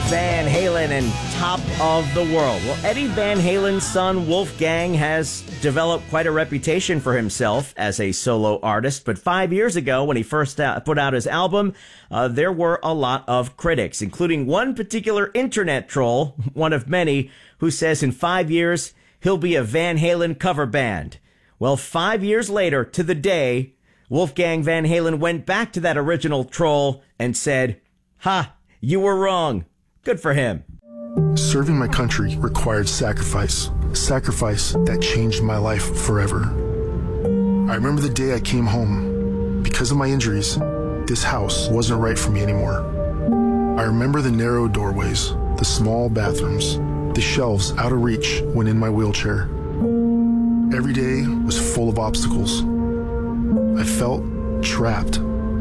Van Halen and Top of the World. Well, Eddie Van Halen's son, Wolfgang, has developed quite a reputation for himself as a solo artist. But 5 years ago, when he first put out his album, there were a lot of critics, including one particular internet troll, one of many, who says in 5 years, he'll be a Van Halen cover band. Well, 5 years later, to the day, Wolfgang Van Halen went back to that original troll and said, "Ha, you were wrong." Good for him. Serving my country required sacrifice. Sacrifice that changed my life forever. I remember the day I came home. Because of my injuries, this house wasn't right for me anymore. I remember the narrow doorways, the small bathrooms, the shelves out of reach when in my wheelchair. Every day was full of obstacles. I felt trapped.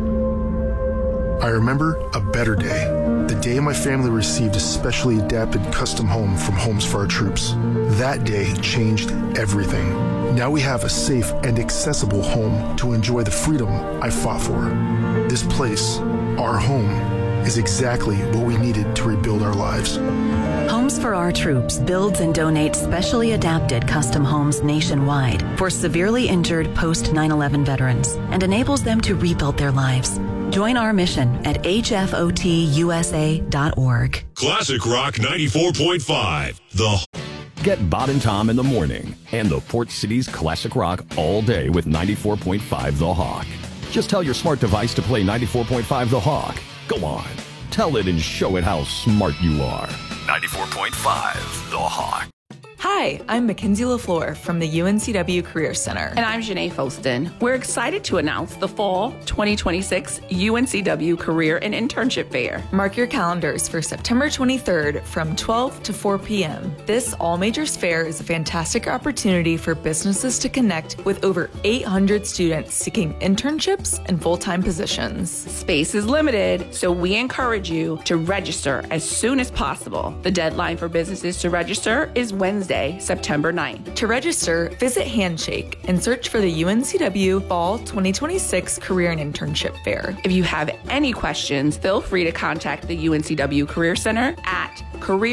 I remember a better day. The day my family received a specially adapted custom home from Homes for Our Troops. That day changed everything. Now we have a safe and accessible home to enjoy the freedom I fought for. This place, our home, is exactly what we needed to rebuild our lives. Homes for Our Troops builds and donates specially adapted custom homes nationwide for severely injured post 9/11 veterans and enables them to rebuild their lives. Join our mission at hfotusa.org. Classic Rock 94.5. Get Bob and Tom in the morning and the Port City's Classic Rock all day with 94.5 The Hawk. Just tell your smart device to play 94.5 The Hawk. Go on. Tell it and show it how smart you are. 94.5 The Hawk. Hi, I'm Mackenzie LaFleur from the UNCW Career Center. And I'm Janae Foston. We're excited to announce the Fall 2026 UNCW Career and Internship Fair. Mark your calendars for September 23rd from 12 to 4 p.m. This all-majors fair is a fantastic opportunity for businesses to connect with over 800 students seeking internships and full-time positions. Space is limited, so we encourage you to register as soon as possible. The deadline for businesses to register is Wednesday, September 9th. To register, visit Handshake and search for the UNCW Fall 2026 Career and Internship Fair. If you have any questions, feel free to contact the UNCW Career Center at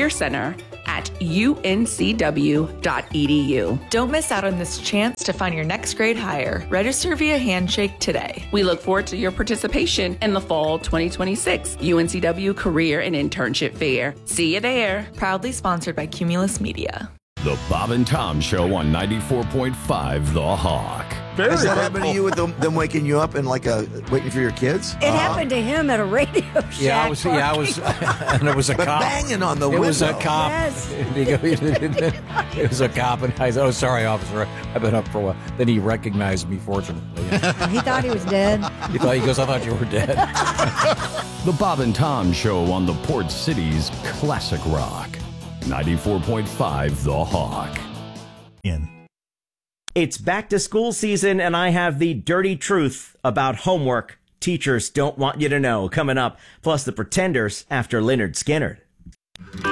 careercenter@uncw.edu. Don't miss out on this chance to find your next grade hire. Register via Handshake today. We look forward to your participation in the Fall 2026 UNCW Career and Internship Fair. See you there. Proudly sponsored by Cumulus Media. The Bob and Tom Show on 94.5 The Hawk. Has that happened to you with them waking you up and waiting for your kids? It happened to him at a radio shack. Yeah, I was, and it was a cop banging on the window. It was a cop. Yes. It was a cop, and I said, "Oh, sorry, officer, I've been up for a while." Then he recognized me, fortunately. He thought he was dead. He goes, "I thought you were dead." The Bob and Tom Show on the Port City's Classic Rock. 94.5 The Hawk. It's back to school season, and I have the dirty truth about homework teachers don't want you to know coming up, plus the Pretenders after Lynyrd Skynyrd.